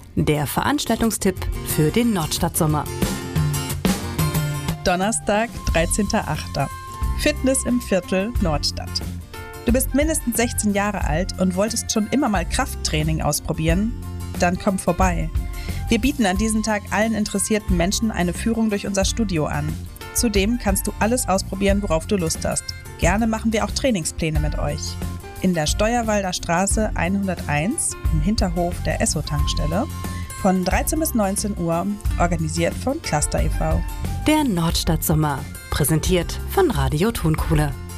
Der Veranstaltungstipp für den Nordstadtsommer. Donnerstag, 13.08. Fitness im Viertel Nordstadt. Du bist mindestens 16 Jahre alt und wolltest schon immer mal Krafttraining ausprobieren? Dann komm vorbei. Wir bieten an diesem Tag allen interessierten Menschen eine Führung durch unser Studio an. Zudem kannst du alles ausprobieren, worauf du Lust hast. Gerne machen wir auch Trainingspläne mit euch. In der Steuerwalder Straße 101 im Hinterhof der Esso-Tankstelle von 13 bis 19 Uhr, organisiert von Cluster e.V. Der Nordstadtsommer, präsentiert von Radio Tonkuhle.